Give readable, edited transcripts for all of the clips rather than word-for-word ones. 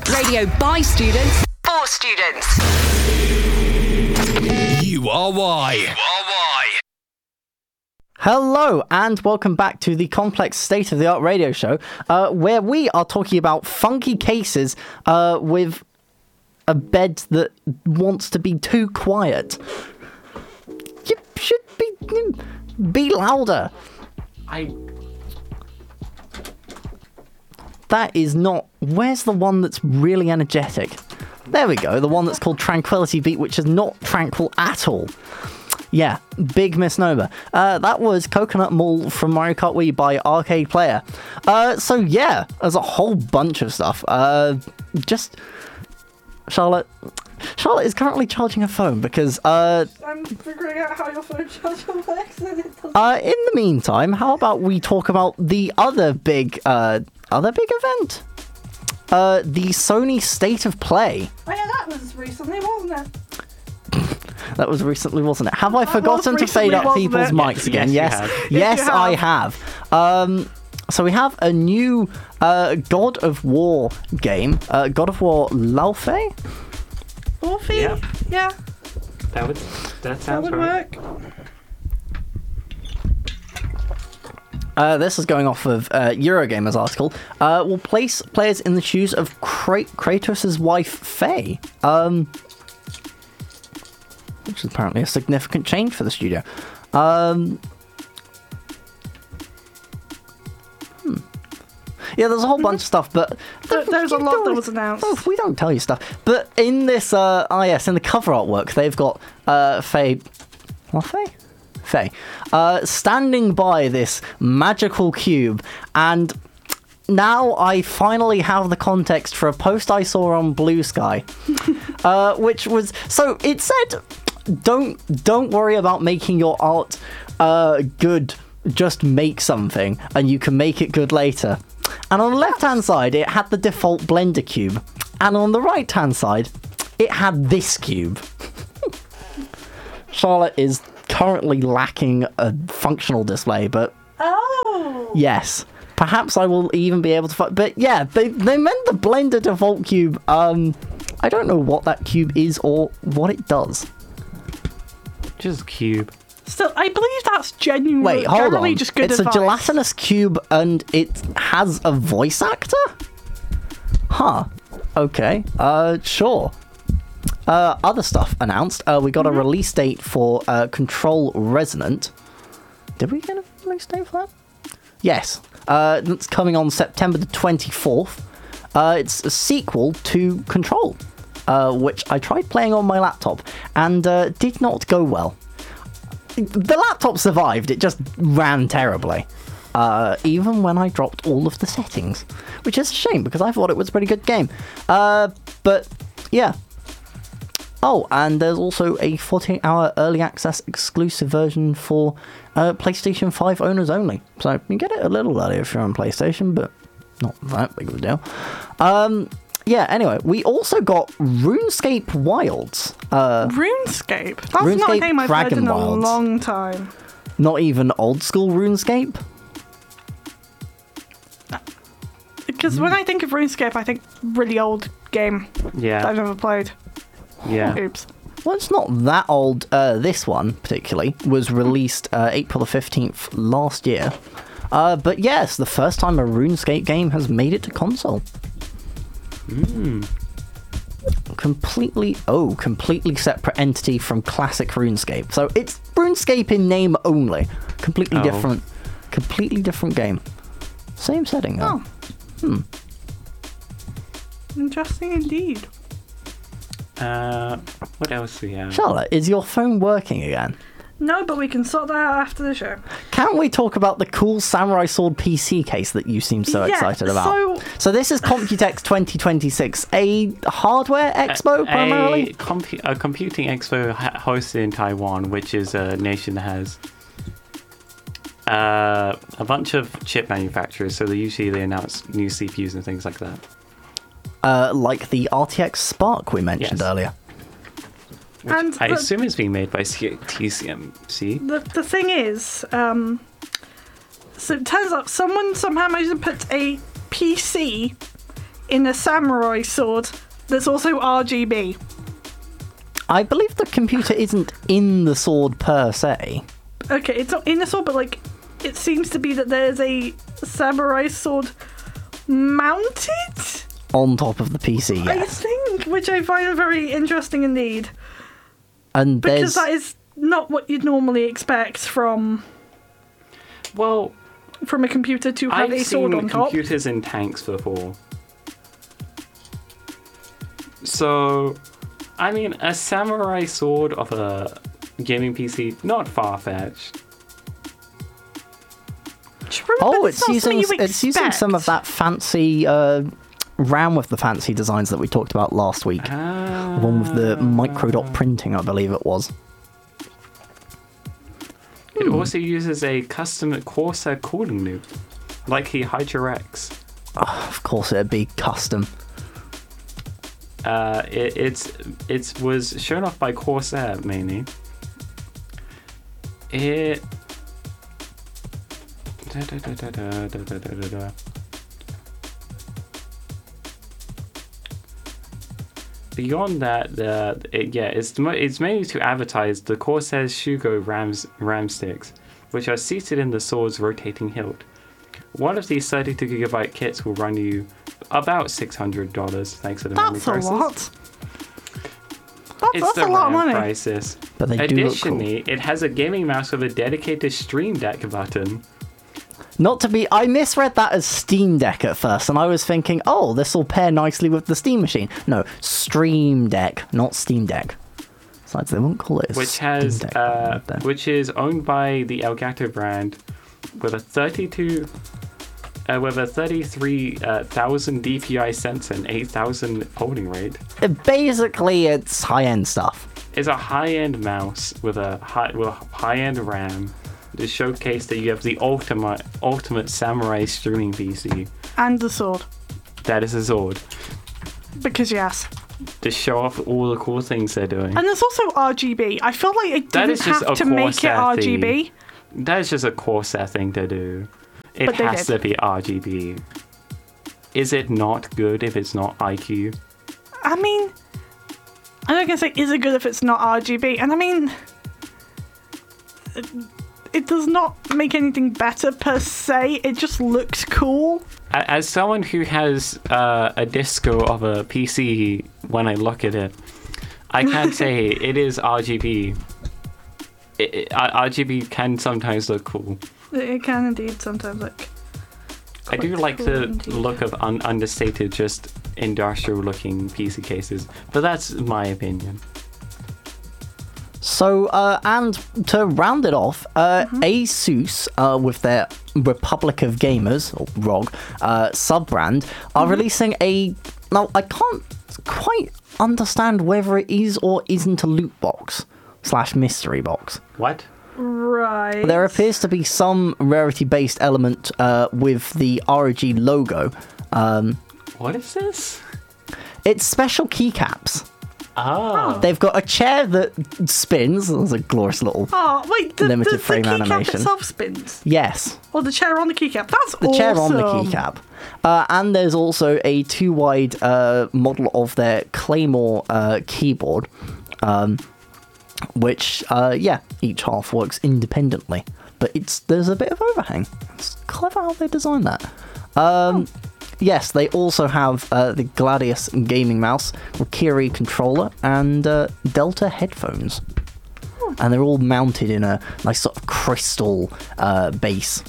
Radio by students, for students. You are why. Hello and welcome back to the Complex State of the Art radio show, where we are talking about funky cases with a bed that wants to be too quiet. You should be louder. That is not... Where's the one that's really energetic? There we go, the one that's called Tranquility Beat, which is not tranquil at all. Yeah, big misnomer. That was Coconut Mall from Mario Kart Wii by Arcade Player. So yeah, there's a whole bunch of stuff. Charlotte is currently charging her phone because I'm figuring out how your phone charger works and it doesn't. in the meantime, how about we talk about the other big event? The Sony State of Play. Oh yeah, that was recently, wasn't it? That was recently, wasn't it? Have I forgotten to fade up people's mics again? Yes, I have. So we have a new God of War game, God of War Laufey? Orphe? Yeah. That sounds right. Work. This is going off of Eurogamer's article. Will place players in the shoes of Kratos' wife, Faye. Which is apparently a significant change for the studio. Yeah, there's a whole bunch of stuff, but... There's a lot that was announced. Oh, we don't tell you stuff. But in this, in the cover artwork, they've got Faye... What, Faye? Faye. Standing by this magical cube, and... Now I finally have the context for a post I saw on Blue Sky, which was... So it said, don't worry about making your art good, just make something, and you can make it good later. And on the left-hand side, it had the default Blender cube, and on the right-hand side, it had this cube. Charlotte is currently lacking a functional display, but... Oh! Yes. Perhaps I will even be able to... But yeah, they meant the Blender default cube. I don't know what that cube is or what it does. Just cube. Still, I believe that's genuinely Wait, hold on. just good It's advice. a gelatinous cube and it has a voice actor? Huh. Okay. Sure. Other stuff announced. We got a release date for Control Resonant. Did we get a release date for that? Yes. That's coming on September the 24th. It's a sequel to Control, which I tried playing on my laptop and did not go well. The laptop survived, it just ran terribly. Even when I dropped all of the settings, which is a shame because I thought it was a pretty good game. But yeah. Oh, and there's also a 48-hour early access exclusive version for PlayStation 5 owners only. So you can get it a little early if you're on PlayStation, but not that big of a deal. Yeah, anyway, we also got RuneScape Wilds. RuneScape? That's not a RuneScape game I've heard Dragon in a Wilds. long time. Not even old school RuneScape? Because when I think of RuneScape, I think really old game that I've never played. Yeah. Oops. Well, it's not that old. This one, particularly, was released April the 15th last year. But yes, the first time a RuneScape game has made it to console. Completely separate entity from classic RuneScape. So it's RuneScape in name only. Completely different game. Same setting, though. Interesting indeed. What else do we have? Charlotte, is your phone working again? No, but we can sort that out after the show. Can't we talk about the cool Samurai Sword PC case that you seem so excited about? So this is Computex 2026, a hardware expo primarily? A computing expo hosted in Taiwan, which is a nation that has a bunch of chip manufacturers, so they announce new CPUs and things like that. Like the RTX Spark we mentioned earlier. Which I assume is being made by TSMC. The thing is, so it turns out someone somehow managed to put a PC in a samurai sword that's also RGB. I believe the computer isn't in the sword per se. Okay, it's not in the sword, but like it seems to be that there's a samurai sword mounted on top of the PC, yes. I think, which I find very interesting indeed. And because that is not what you'd normally expect from a computer to have a sword on top. I've seen computers in tanks before. So, I mean, a samurai sword of a gaming PC, not far-fetched. True, it's using some of that fancy RAM with the fancy designs that we talked about last week. The one with the microdot printing, I believe it was. It also uses a custom Corsair cooling loop, like the Hydra X. Oh, of course it'd be custom. It was shown off by Corsair mainly. Beyond that, it's mainly to advertise the Corsair's Shugo RAM sticks, which are seated in the sword's rotating hilt. One of these 32GB kits will run you about $600, thanks to the memory prices. That's a lot. It's the a lot of money. Prices. But they Additionally, do look cool. It has a gaming mouse with a dedicated Stream Deck button. I misread that as Steam Deck at first, and I was thinking, oh, this will pair nicely with the Steam machine. No, Stream Deck, not Steam Deck. Besides, they won't call it a Steam Deck. Which is owned by the Elgato brand, with a 33,000 DPI sensor and 8,000 holding rate. Basically, it's high-end stuff. It's a high-end mouse with a high-end RAM. To showcase that you have the ultimate samurai streaming PC. And the sword. That is a sword. Because yes. To show off all the cool things they're doing. And there's also RGB. I feel like it didn't have to make it RGB. That is just a Corsair thing to do. It has to be RGB. Is it not good if it's not IQ? I mean, I'm not going to say is it good if it's not RGB. And I mean, it does not make anything better per se. It just looks cool. As someone who has a disco of a PC, when I look at it, I can't say it is RGB. RGB can sometimes look cool. It can indeed sometimes look. I do like the look of understated, just industrial-looking PC cases, but that's my opinion. So, and to round it off, Asus, with their Republic of Gamers, or ROG, sub-brand, are releasing now, I can't quite understand whether it is or isn't a loot box / mystery box. What? Right. There appears to be some rarity-based element with the ROG logo. What is this? It's special keycaps. Oh. They've got a chair that spins. There's a glorious little limited frame animation. The keycap itself spins? Yes. Or the chair on the keycap? That's the chair on the keycap. And there's also a 2-wide model of their Claymore keyboard, which, each half works independently. But there's a bit of overhang. It's clever how they designed that. Yes, they also have the Gladius gaming mouse, Rikiri controller, and Delta headphones. And they're all mounted in a nice sort of crystal base.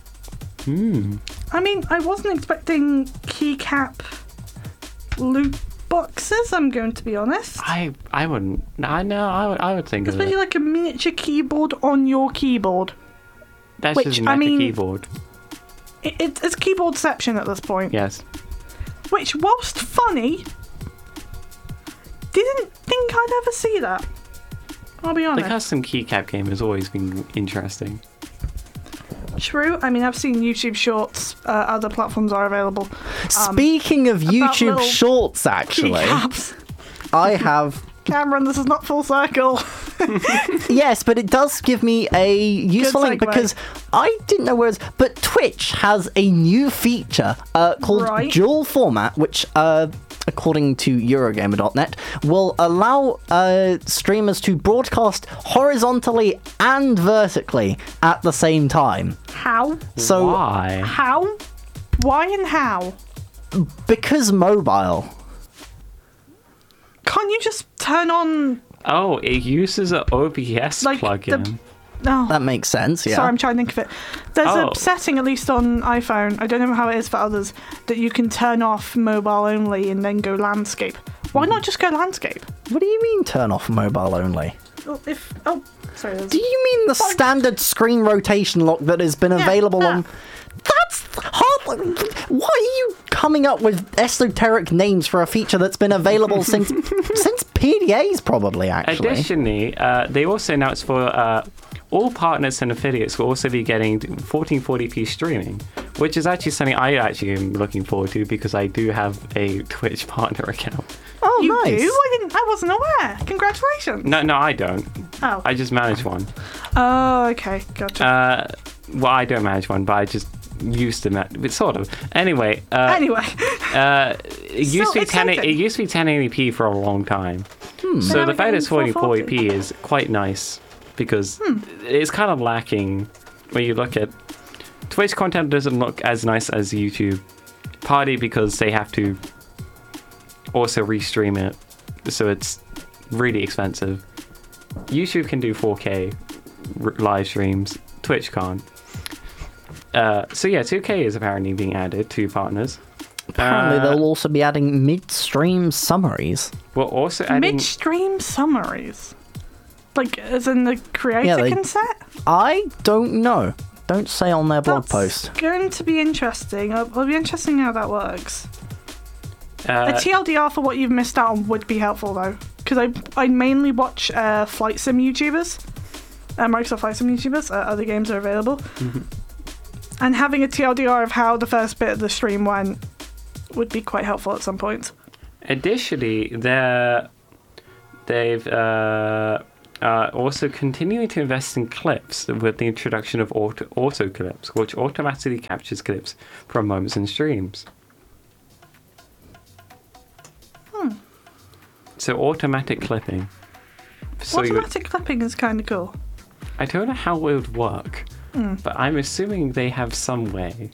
I mean, I wasn't expecting keycap loot boxes, I'm going to be honest. I wouldn't. I would think especially of it. like a miniature keyboard on your keyboard. That's just a keyboard. It's keyboardception at this point. Yes. Which, whilst funny, didn't think I'd ever see that. I'll be honest. The custom keycap game has always been interesting. True. I mean, I've seen YouTube Shorts. Other platforms are available. Speaking of YouTube Shorts, actually, keycaps. I have Cameron, this is not full circle. Yes, but it does give me a useful link segue. because I didn't know where it's... But Twitch has a new feature called Right. dual format, which, according to Eurogamer.net, will allow streamers to broadcast horizontally and vertically at the same time. How? So, Why? How? Why and how? because mobile... Can't you just turn on... Oh, it uses an OBS Like plugin. No. That makes sense, yeah. Sorry, I'm trying to think of it. There's Oh. a setting, at least on iPhone, I don't know how it is for others, that you can turn off mobile only and then go landscape. Why not just go landscape? What do you mean turn off mobile only? Well, sorry. Do you mean the standard screen rotation lock that has been available on... That's hard. Why are you coming up with esoteric names for a feature that's been available since PDAs, probably, actually? Additionally, they also announced for all partners and affiliates will also be getting 1440p streaming, which is actually something I actually am looking forward to because I do have a Twitch partner account. Oh, You nice. do? I wasn't aware. Congratulations. No, I don't. Oh. I just manage one. Oh, okay. Gotcha. Well, I don't manage one, but I just used to but sort of. Anyway. Anyway. It used to be exciting. it used to be 1080p for a long time. So the fact it's 1440p is quite nice because it's kind of lacking when you look at Twitch content doesn't look as nice as YouTube, partly because they have to also restream it, so it's really expensive. YouTube can do 4K live streams, Twitch can't. So yeah, 2K is apparently being added to partners. Apparently, they'll also be adding mid-stream summaries. We're also adding... Midstream summaries. Like, as in the creator Yeah, they- can set? I don't know. Don't say on their blog That's post. going to be interesting. It'll be interesting how that works. A Uh, TLDR for what you've missed out on would be helpful, though. Because I mainly watch flight sim YouTubers. Microsoft Flight Sim YouTubers. Other games are available. Mm-hmm. And having a TLDR of how the first bit of the stream went would be quite helpful at some point. additionally, they've also continuing to invest in clips with the introduction of auto clips, which automatically captures clips from moments in streams. So automatic clipping. So Automatic clipping is kind of cool. I don't know how it would work, but I'm assuming they have some way.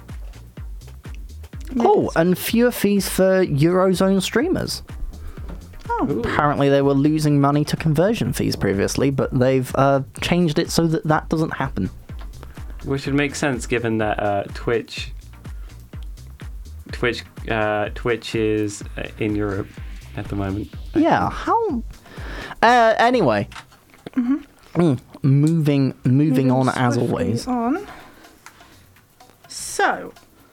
Oh, and fewer fees for Eurozone streamers. Oh, Apparently, they were losing money to conversion fees previously, but they've changed it so that that doesn't happen. Which would make sense given that Twitch is in Europe at the moment. Yeah, how... anyway. Moving on as swiftly always. On. So,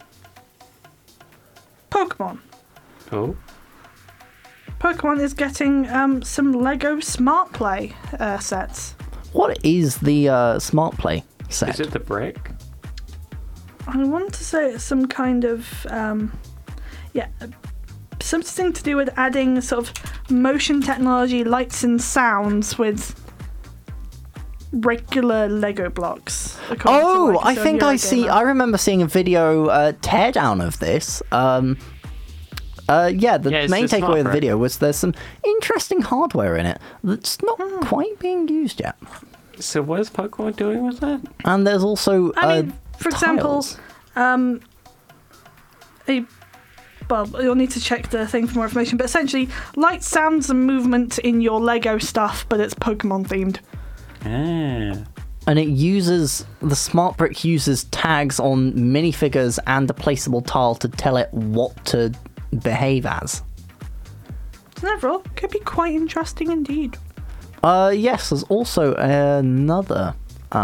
Pokemon. Oh, Pokemon is getting some Lego Smart Play sets. What is the Smart Play set? is it the brick? I want to say it's some kind of something to do with adding sort of motion technology, lights and sounds with regular Lego blocks. according to, Oh, like, I think I see. Eurogamer. I remember seeing a video teardown of this. The Yeah, it's main the smart takeaway of the brick. video was there's some interesting hardware in it that's not quite being used yet. So what is Pokemon doing with that? And there's also I mean, for example, tiles. well, you'll need to check the thing for more information, but essentially, light, sounds, and movement in your Lego stuff, but it's Pokemon themed. Ah. And it uses the Smart Brick uses tags on minifigures and a placeable tile to tell it what to behave as. So overall, could be quite interesting indeed. Yes, there's also another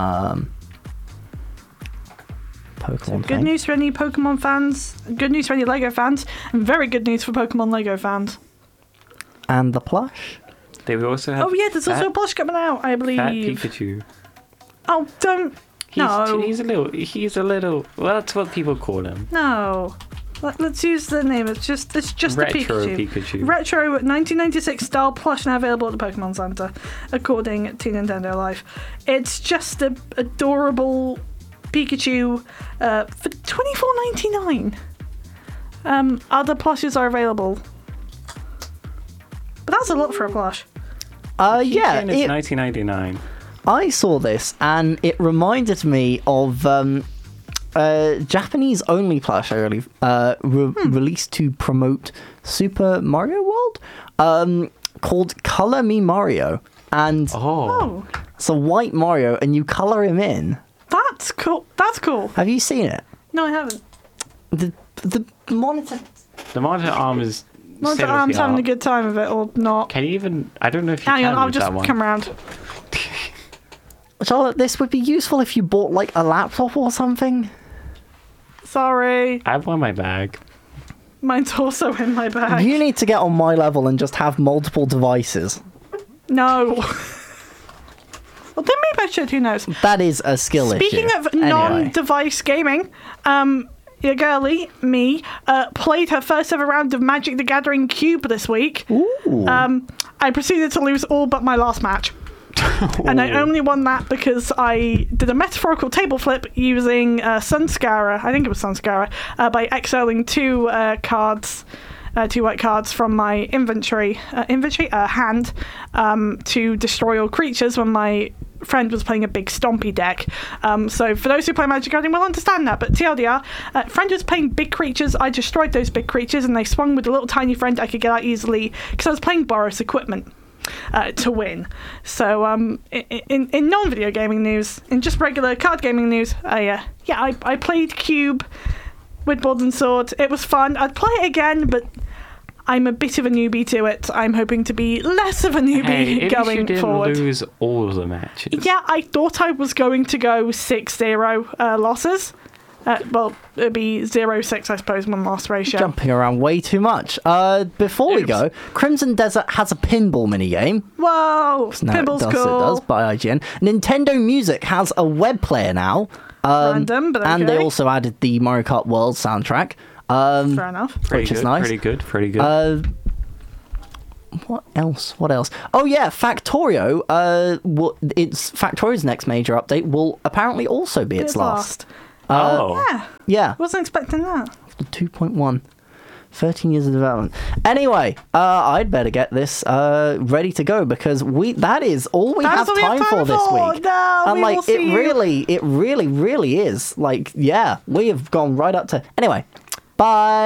Pokemon Good thing. news for any Pokemon fans, good news for any Lego fans, and very good news for Pokemon Lego fans. And the plush. They will also have. Oh yeah, there's also a plush coming out, I Fat believe. Pikachu. Oh, don't. He's No. a little. Well, that's what people call him. No. Let's use the name. It's just Retro the Pikachu. Pikachu. Retro 1996 style plush now available at the Pokemon Center, according to Nintendo Life. It's just an adorable Pikachu for $24.99. Other plushes are available, but that's a lot for a plush. Yeah, It's 1999. I saw this and it reminded me of Japanese only plush released to promote Super Mario World called Color Me Mario, and Oh, it's a white Mario and you color him in. that's cool. That's cool. Have you seen it? No, I haven't. The monitor. The monitor arm is. Not state that of I'm the having a art. good time of it or not. Can you even? I don't know if you Hang can on, I'll with just that one. come round. Charlotte, this would be useful if you bought like a laptop or something. Sorry, I have one in my bag. mine's also in my bag. You need to get on my level and just have multiple devices. No. Well, then maybe I should. Who knows? That is a skill Speaking issue. of Anyway. non-device gaming, your girlie, me, played her first ever round of Magic the Gathering Cube this week. Ooh. I proceeded to lose all but my last match. And I only won that because I did a metaphorical table flip using Sunscarer, I think it was Sunscarer, by exiling two white cards from my hand, to destroy all creatures when my friend was playing a big stompy deck. So for those who play Magic Gathering will understand that, but TLDR, friend was playing big creatures, I destroyed those big creatures and they swung with a little tiny friend I could get out easily because I was playing Boros equipment. To win. So in non-video gaming news, in just regular card gaming news, I played Cube with Board and Sword. It was fun. I'd play it again, but I'm a bit of a newbie to it. I'm hoping to be less of a newbie Hey, at going least you didn't forward. lose all the matches. Yeah, I thought I was going to go 6-0 losses. Well, it'd be 0-6, I suppose, one loss ratio. Jumping around way too much. Before we go, Crimson Desert has a pinball minigame. Whoa! No, Pinball's it cool. does, by IGN. Nintendo Music has a web player now. Random, but And they okay. also added the Mario Kart World soundtrack. Fair enough. which is nice. Pretty good. What else? Oh yeah, Factorio. It's Factorio's next major update will apparently also be its last. Yeah, Yeah, wasn't expecting that. 2.1. 13 years of development. Anyway, I'd better get this ready to go because that is all we have time for this week. No, And we like will see you. it really is. Like, yeah, we have gone right up to. Anyway, bye.